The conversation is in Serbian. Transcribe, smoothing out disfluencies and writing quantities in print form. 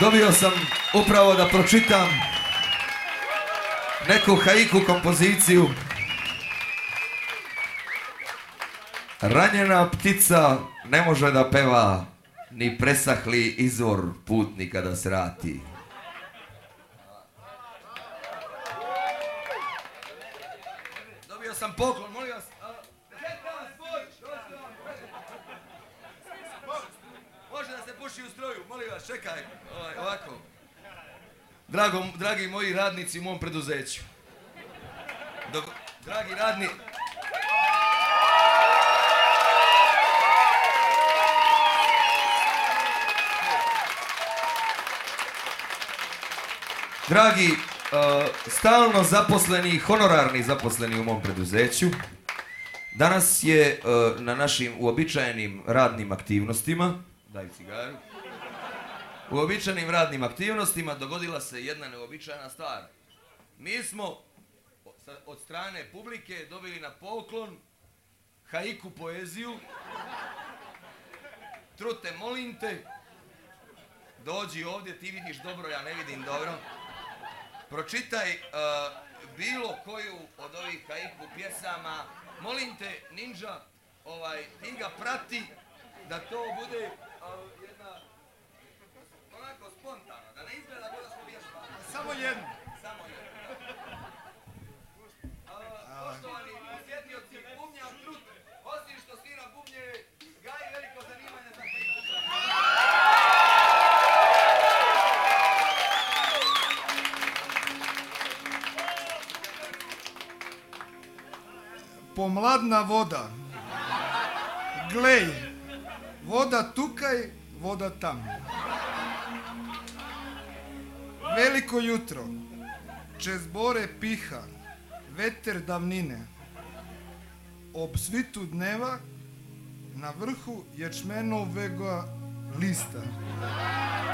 Dobio sam upravo da pročitam neku haiku kompoziciju. Ranjena ptica ne može da peva, ni presahli izvor putnika da srati. Dobio sam poklon, molim vas. Može da se puši u stroju, molim vas, čekaj, ovako. Dragi moji radnici u mom preduzeću. Dragi radni... Dragi, stalno zaposleni, honorarni zaposleni u mom preduzeću, danas je na našim uobičajenim radnim aktivnostima, daj cigaru, uobičajenim radnim aktivnostima dogodila se jedna neobičajna stvar. Mi smo od strane publike dobili na poklon haiku poeziju. Trute, molim te, dođi ovdje, ti vidiš dobro, ja ne vidim dobro. Pročitaj bilo koju od ovih haiku pjesama. Molim te, Ninja, ti ga prati da to bude jedna onako spontano, da ne izgleda da smo vježbali. Samo jedno. Samo jedno. Poštovani posjetioci, bubnjar Trut, osim što svira bubnjeve, gaji veliko zanimanje za haiku. Pomladna voda. Glej, voda tukaj, voda tam. Veliko jutro, čez bore piha, veter davnine. Ob svitu dneva, na vrhu ječmenovega lista.